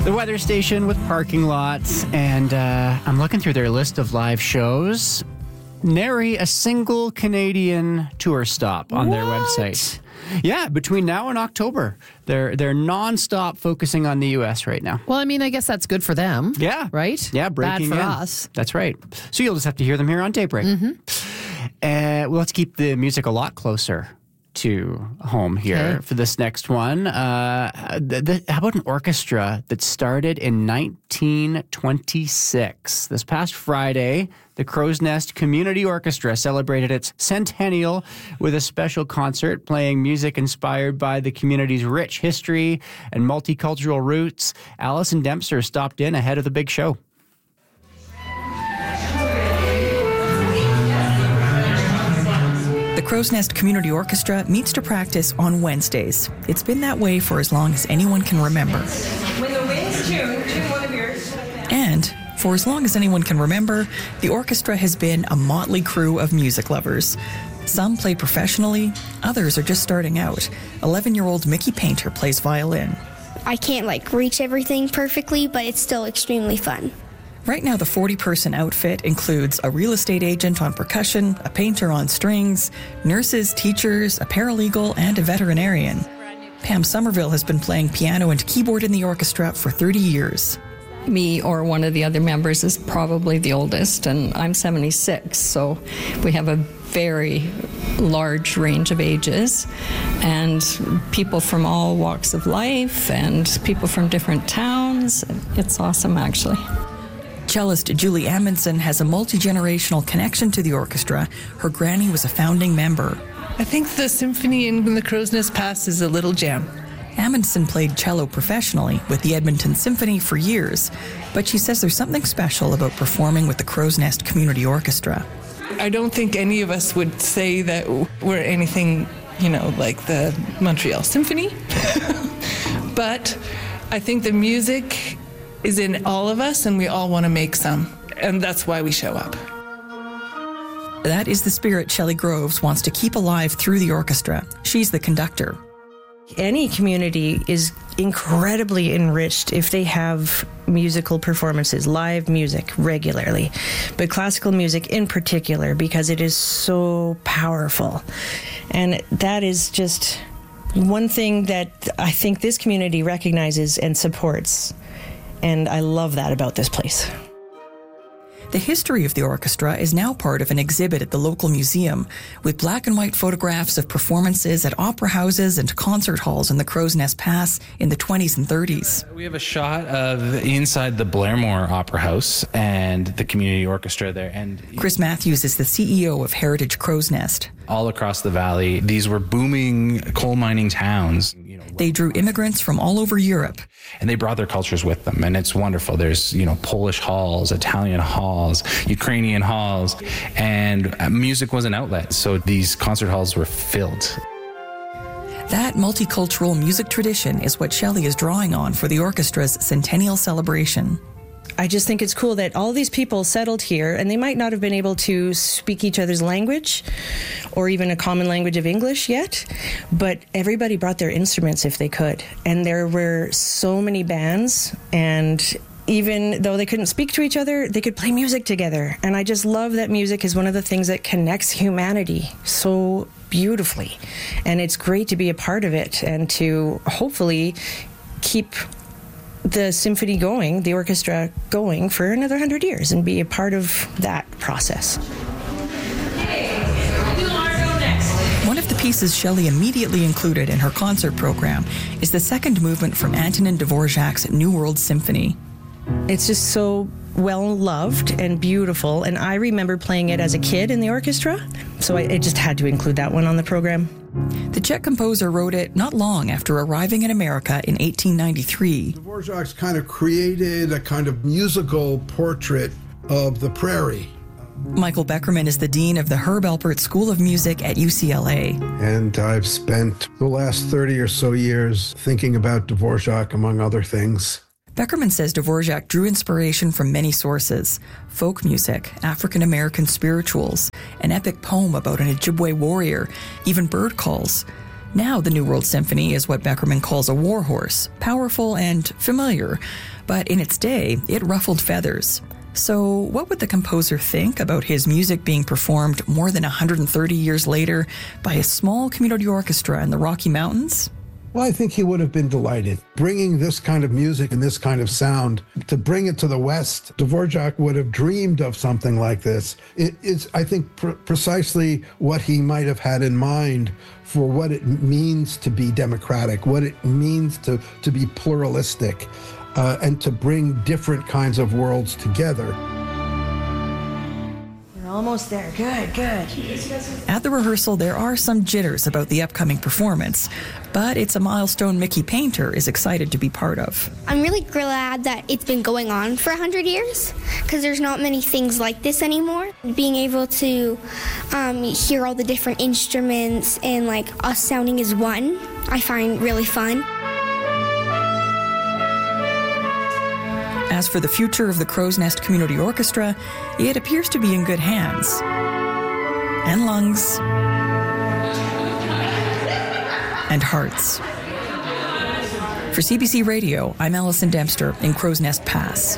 The weather station with parking lots, and I'm looking through their list of live shows. Nary a single Canadian tour stop on their website. Yeah, between now and October. They're nonstop focusing on the U.S. right now. Well, I mean, I guess that's good for them. Yeah. Right? Yeah, breaking Bad for in. us. That's right. So you'll just have to hear them here on Daybreak. Well, let's keep the music a lot closer to home here for this next one. How about an orchestra that started in 1926? This past Friday, the Crow's Nest Community Orchestra celebrated its centennial with a special concert playing music inspired by the community's rich history and multicultural roots. Allison Dempster stopped in ahead of the big show. The Crow's Nest Community Orchestra meets to practice on Wednesdays. It's been that way for as long as anyone can remember. When the wind's tune one of yours. And for as long as anyone can remember, the orchestra has been a motley crew of music lovers. Some play professionally, others are just starting out. 11-year-old Mickey Painter plays violin. I can't reach everything perfectly, but it's still extremely fun. Right now, the 40-person outfit includes a real estate agent on percussion, a painter on strings, nurses, teachers, a paralegal, and a veterinarian. Pam Somerville has been playing piano and keyboard in the orchestra for 30 years. Me or one of the other members is probably the oldest, and I'm 76, so we have a very large range of ages, and people from all walks of life, and people from different towns. It's awesome, actually. Cellist Julie Amundsen has a multi-generational connection to the orchestra. Her granny was a founding member. I think the symphony in the Crow's Nest Pass is a little jam. Amundsen played cello professionally with the Edmonton Symphony for years, but she says there's something special about performing with the Crow's Nest Community Orchestra. I don't think any of us would say that we're anything, like the Montreal Symphony. But I think the music is in all of us, and we all want to make some. And that's why we show up. That is the spirit Shelley Groves wants to keep alive through the orchestra. She's the conductor. Any community is incredibly enriched if they have musical performances, live music regularly, but classical music in particular, because it is so powerful. And that is just one thing that I think this community recognizes and supports. And I love that about this place. The history of the orchestra is now part of an exhibit at the local museum with black and white photographs of performances at opera houses and concert halls in the Crow's Nest Pass in the 20s and 30s. We have a shot of inside the Blairmore Opera House and the community orchestra there. And Chris Matthews is the CEO of Heritage Crow's Nest. All across the valley, these were booming coal mining towns. They drew immigrants from all over Europe. And they brought their cultures with them, and it's wonderful. There's, Polish halls, Italian halls, Ukrainian halls, and music was an outlet, so these concert halls were filled. That multicultural music tradition is what Shelley is drawing on for the orchestra's centennial celebration. I just think it's cool that all these people settled here, and they might not have been able to speak each other's language or even a common language of English yet, but everybody brought their instruments if they could. And there were so many bands, and even though they couldn't speak to each other, they could play music together. And I just love that music is one of the things that connects humanity so beautifully. And it's great to be a part of it and to hopefully keep the symphony going, the orchestra going for another 100 years and be a part of that process. One of the pieces Shelley immediately included in her concert program is the second movement from Antonin Dvorak's New World Symphony. It's just so well loved and beautiful, and I remember playing it as a kid in the orchestra, so I just had to include that one on the program. The Czech composer wrote it not long after arriving in America in 1893. Dvorak's kind of created a kind of musical portrait of the prairie. Michael Beckerman is the dean of the Herb Alpert School of Music at UCLA. And I've spent the last 30 or so years thinking about Dvorak, among other things. Beckerman says Dvorak drew inspiration from many sources: folk music, African-American spirituals, an epic poem about an Ojibwe warrior, even bird calls. Now the New World Symphony is what Beckerman calls a warhorse, powerful and familiar, but in its day, it ruffled feathers. So what would the composer think about his music being performed more than 130 years later by a small community orchestra in the Rocky Mountains? Well, I think he would have been delighted. Bringing this kind of music and this kind of sound, to bring it to the West, Dvorak would have dreamed of something like this. It is, I think, precisely what he might have had in mind for what it means to be democratic, what it means to be pluralistic, and to bring different kinds of worlds together. Almost there. Good, good. At the rehearsal, there are some jitters about the upcoming performance, but it's a milestone Mickey Painter is excited to be part of. I'm really glad that it's been going on for 100 years because there's not many things like this anymore. Being able to hear all the different instruments and like us sounding as one, I find really fun. As for the future of the Crow's Nest Community Orchestra, it appears to be in good hands. And lungs. And hearts. For CBC Radio, I'm Alison Dempster in Crow's Nest Pass.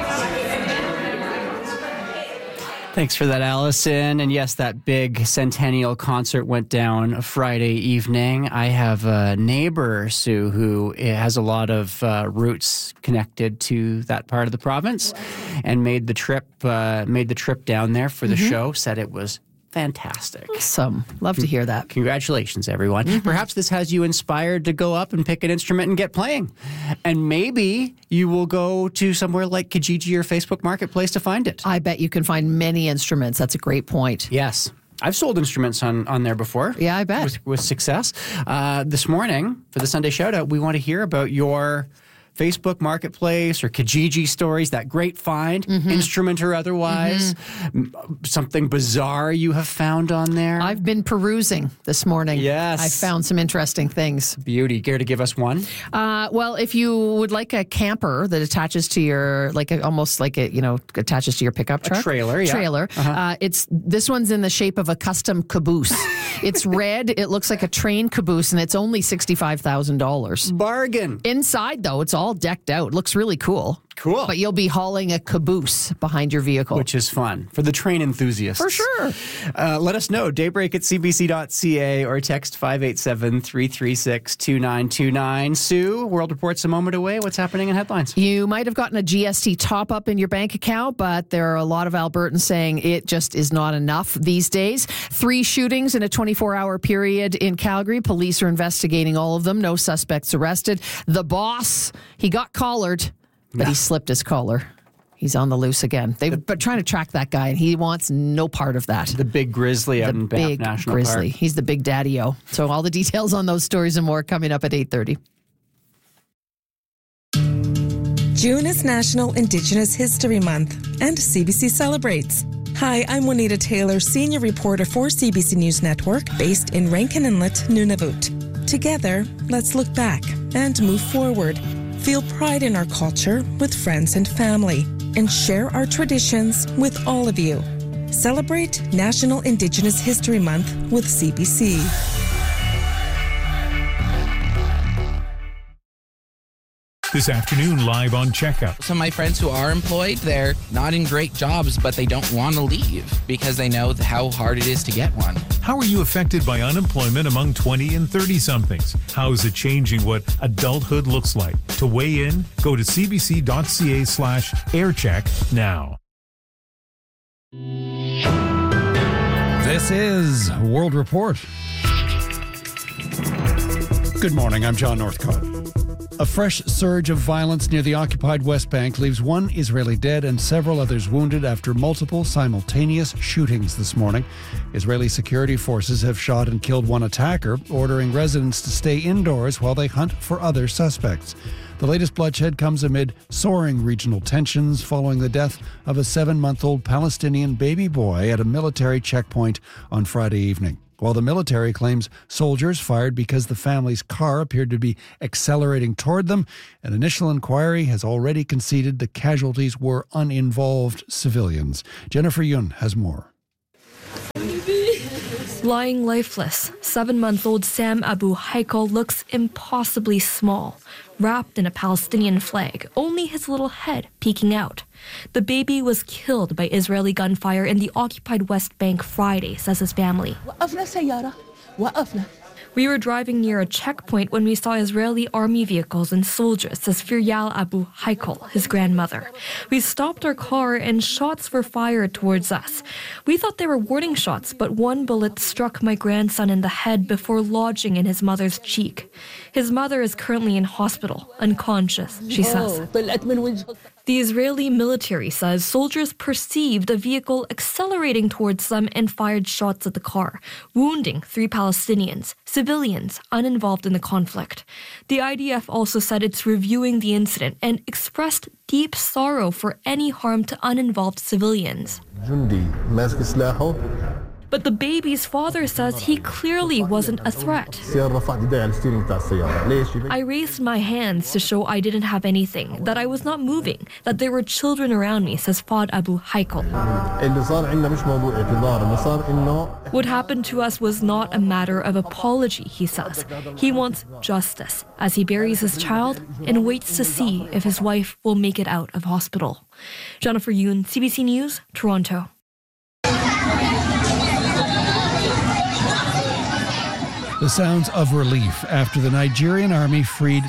Thanks for that, Allison. And yes, that big centennial concert went down Friday evening. I have a neighbor, Sue, who has a lot of roots connected to that part of the province and made the trip down there for the show, said it was fantastic. Awesome. Love to hear that. Congratulations, everyone. Perhaps this has you inspired to go up and pick an instrument and get playing. And maybe you will go to somewhere like Kijiji or Facebook Marketplace to find it. I bet you can find many instruments. That's a great point. Yes. I've sold instruments on there before. Yeah, I bet. With success. This morning, for the Sunday Shoutout, we want to hear about your Facebook Marketplace or Kijiji stories, that great find, instrument or otherwise, something bizarre you have found on there. I've been perusing this morning. Yes. I found some interesting things. Beauty. Care to give us one? Well, if you would like a camper that attaches to your, attaches to your pickup truck. A trailer, yeah. Trailer. This one's in the shape of a custom caboose. It's red. It looks like a train caboose, and it's only $65,000. Bargain. Inside, though, it's all decked out. Looks really cool. Cool. But you'll be hauling a caboose behind your vehicle. Which is fun for the train enthusiasts. For sure. Let us know. daybreak@cbc.ca or text 587-336-2929. Sue, World Report's a moment away. What's happening in headlines? You might have gotten a GST top-up in your bank account, but there are a lot of Albertans saying it just is not enough these days. 3 shootings in a 24-hour period in Calgary. Police are investigating all of them. No suspects arrested. The boss, he got collared, but he slipped his collar. He's on the loose again. They've been trying to track that guy, and he wants no part of that. The big grizzly out in Banff National grizzly. Park. He's the big daddy-o. So all the details on those stories and more coming up at 8:30. June is National Indigenous History Month, and CBC celebrates. Hi, I'm Juanita Taylor, senior reporter for CBC News Network, based in Rankin Inlet, Nunavut. Together, let's look back and move forward. Feel pride in our culture with friends and family, and share our traditions with all of you. Celebrate National Indigenous History Month with CBC. This afternoon, live on Checkup. Some of my friends who are employed, they're not in great jobs, but they don't want to leave because they know how hard it is to get one. How are you affected by unemployment among 20 and 30-somethings? How is it changing what adulthood looks like? To weigh in, go to cbc.ca/aircheck now. This is World Report. Good morning, I'm John Northcott. A fresh surge of violence near the occupied West Bank leaves one Israeli dead and several others wounded after multiple simultaneous shootings this morning. Israeli security forces have shot and killed one attacker, ordering residents to stay indoors while they hunt for other suspects. The latest bloodshed comes amid soaring regional tensions following the death of a 7-month-old Palestinian baby boy at a military checkpoint on Friday evening. While the military claims soldiers fired because the family's car appeared to be accelerating toward them, an initial inquiry has already conceded the casualties were uninvolved civilians. Jennifer Yun has more. Lying lifeless, 7-month-old Sam Abu Haikal looks impossibly small, wrapped in a Palestinian flag, only his little head peeking out. The baby was killed by Israeli gunfire in the occupied West Bank Friday, says his family. We were driving near a checkpoint when we saw Israeli army vehicles and soldiers, says Firyal Abu Haikal, his grandmother. We stopped our car and shots were fired towards us. We thought they were warning shots, but one bullet struck my grandson in the head before lodging in his mother's cheek. His mother is currently in hospital, unconscious, she says. The Israeli military says soldiers perceived a vehicle accelerating towards them and fired shots at the car, wounding 3 Palestinians, civilians uninvolved in the conflict. The IDF also said it's reviewing the incident and expressed deep sorrow for any harm to uninvolved civilians. But the baby's father says he clearly wasn't a threat. I raised my hands to show I didn't have anything, that I was not moving, that there were children around me, says Fad Abu Haikal. What happened to us was not a matter of apology, he says. He wants justice as he buries his child and waits to see if his wife will make it out of hospital. Jennifer Yoon, CBC News, Toronto. The sounds of relief after the Nigerian army freed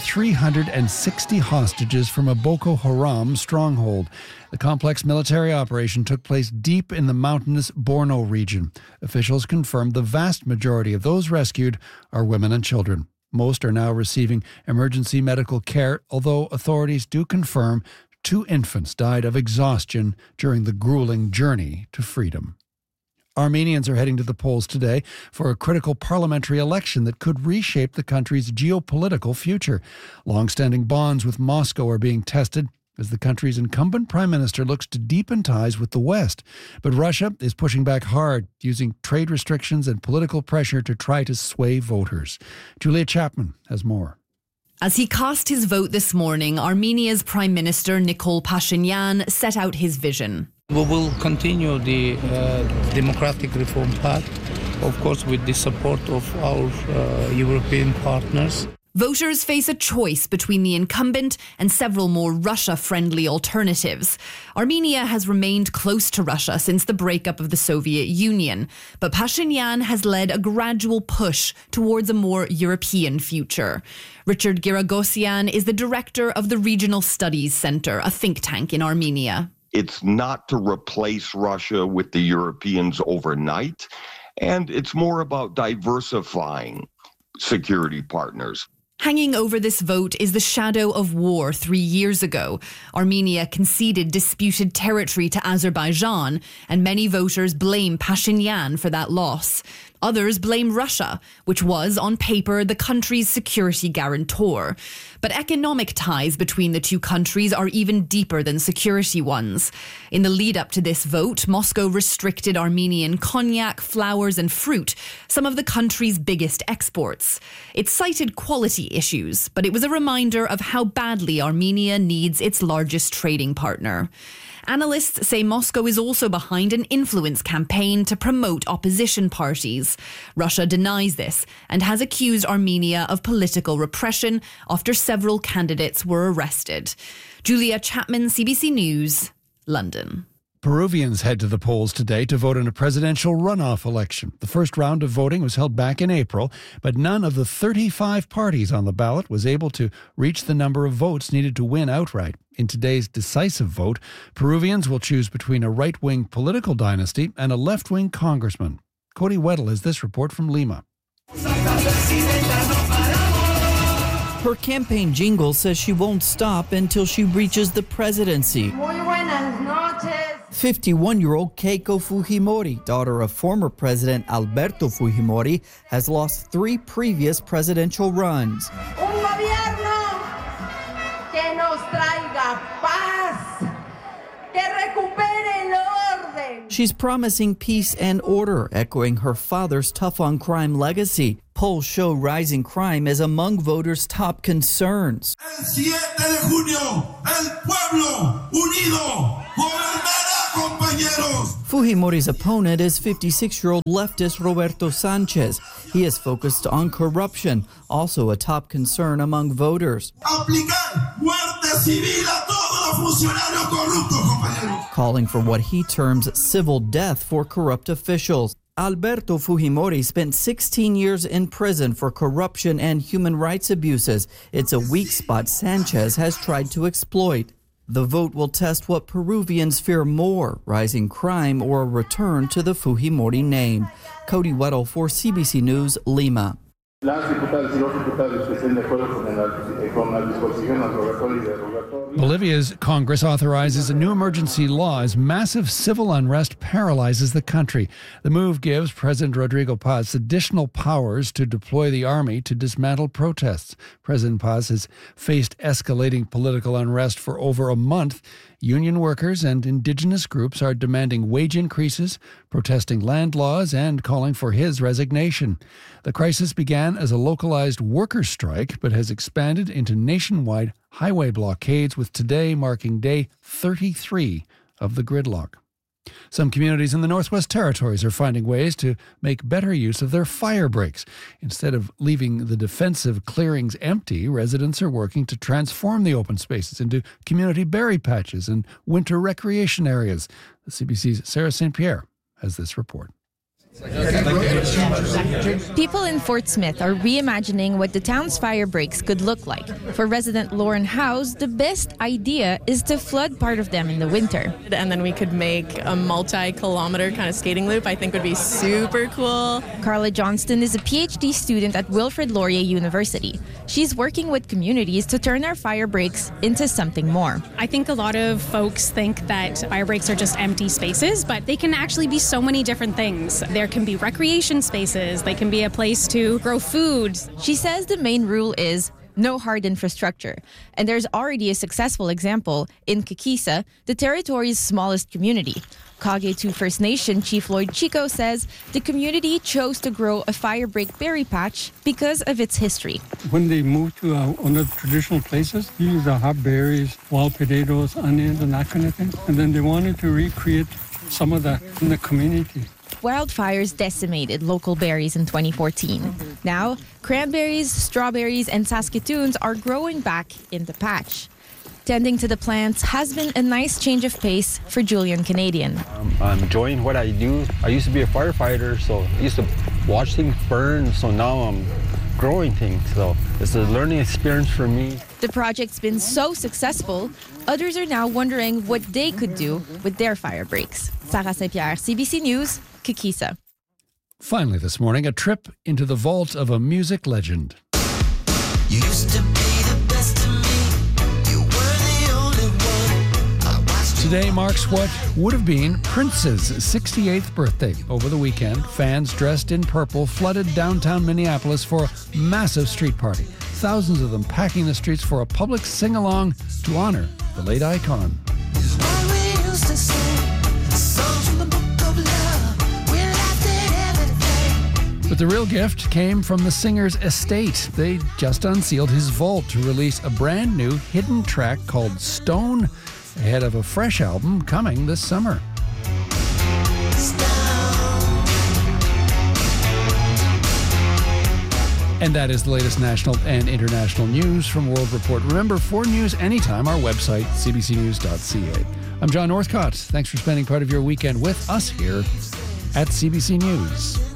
360 hostages from a Boko Haram stronghold. The complex military operation took place deep in the mountainous Borno region. Officials confirmed the vast majority of those rescued are women and children. Most are now receiving emergency medical care, although authorities do confirm 2 infants died of exhaustion during the grueling journey to freedom. Armenians are heading to the polls today for a critical parliamentary election that could reshape the country's geopolitical future. Long-standing bonds with Moscow are being tested as the country's incumbent prime minister looks to deepen ties with the West. But Russia is pushing back hard, using trade restrictions and political pressure to try to sway voters. Julia Chapman has more. As he cast his vote this morning, Armenia's Prime Minister Nikol Pashinyan set out his vision. We will continue the democratic reform path, of course, with the support of our European partners. Voters face a choice between the incumbent and several more Russia-friendly alternatives. Armenia has remained close to Russia since the breakup of the Soviet Union, but Pashinyan has led a gradual push towards a more European future. Richard Giragosyan is the director of the Regional Studies Center, a think tank in Armenia. It's not to replace Russia with the Europeans overnight, and it's more about diversifying security partners. Hanging over this vote is the shadow of war 3 years ago. Armenia conceded disputed territory to Azerbaijan, and many voters blame Pashinyan for that loss. Others blame Russia, which was, on paper, the country's security guarantor. But economic ties between the two countries are even deeper than security ones. In the lead-up to this vote, Moscow restricted Armenian cognac, flowers and fruit, some of the country's biggest exports. It cited quality issues, but it was a reminder of how badly Armenia needs its largest trading partner. Analysts say Moscow is also behind an influence campaign to promote opposition parties. Russia denies this and has accused Armenia of political repression after several candidates were arrested. Julia Chapman, CBC News, London. Peruvians head to the polls today to vote in a presidential runoff election. The first round of voting was held back in April, but none of the 35 parties on the ballot was able to reach the number of votes needed to win outright. In today's decisive vote, Peruvians will choose between a right-wing political dynasty and a left-wing congressman. Cody Weddle has this report from Lima. Her campaign jingle says she won't stop until she reaches the presidency. 51-year-old Keiko Fujimori, daughter of former President Alberto Fujimori, has lost 3 previous presidential runs. She's promising peace and order, echoing her father's tough-on-crime legacy. Polls show rising crime as among voters' top concerns. El 7 de junio, el pueblo unido gobernará. Fujimori's opponent is 56-year-old leftist Roberto Sanchez. He is focused on corruption, also a top concern among voters. Calling for what he terms civil death for corrupt officials. Alberto Fujimori spent 16 years in prison for corruption and human rights abuses. It's a weak spot Sanchez has tried to exploit. The vote will test what Peruvians fear more, rising crime or a return to the Fujimori name. Cody Weddle for CBC News, Lima. Bolivia's Congress authorizes a new emergency law as massive civil unrest paralyzes the country. The move gives President Rodrigo Paz additional powers to deploy the army to dismantle protests. President Paz has faced escalating political unrest for over a month. Union workers and indigenous groups are demanding wage increases, protesting land laws, and calling for his resignation. The crisis began as a localized workers' strike, but has expanded into nationwide highway blockades, with today marking day 33 of the gridlock. Some communities in the Northwest Territories are finding ways to make better use of their fire breaks. Instead of leaving the defensive clearings empty, residents are working to transform the open spaces into community berry patches and winter recreation areas. The CBC's Sarah St. Pierre has this report. People in Fort Smith are reimagining what the town's fire breaks could look like. For resident Lauren House, the best idea is to flood part of them in the winter. And then we could make a multi-kilometer kind of skating loop. I think would be super cool. Carla Johnston is a PhD student at Wilfrid Laurier University. She's working with communities to turn our fire breaks into something more. I think a lot of folks think that fire breaks are just empty spaces, but they can actually be so many different things. There can be recreation spaces. They can be a place to grow food. She says the main rule is no hard infrastructure. And there's already a successful example in Kikisa, the territory's smallest community. Kage 2 First Nation Chief Lloyd Chico says the community chose to grow a fire break berry patch because of its history. When they moved to other traditional places, they used the hot berries, wild potatoes, onions, and that kind of thing. And then they wanted to recreate some of that in the community. Wildfires decimated local berries in 2014. Now, cranberries, strawberries, and Saskatoons are growing back in the patch. Tending to the plants has been a nice change of pace for Julian Canadian. I'm enjoying what I do. I used to be a firefighter, so I used to watch things burn, so now I'm growing things. So it's a learning experience for me. The project's been so successful, others are now wondering what they could do with their fire breaks. Sarah St. Pierre, CBC News, Kikisa. Finally this morning, a trip into the vault of a music legend. You used to be the best of me. You were the only one. Today marks what would have been Prince's 68th birthday. Over the weekend, fans dressed in purple flooded downtown Minneapolis for a massive street party. Thousands of them packing the streets for a public sing-along to honor the late icon. But the real gift came from the singer's estate. They just unsealed his vault to release a brand new hidden track called Stone, ahead of a fresh album coming this summer. And that is the latest national and international news from World Report. Remember, for news anytime, our website, cbcnews.ca. I'm John Northcott. Thanks for spending part of your weekend with us here at CBC News.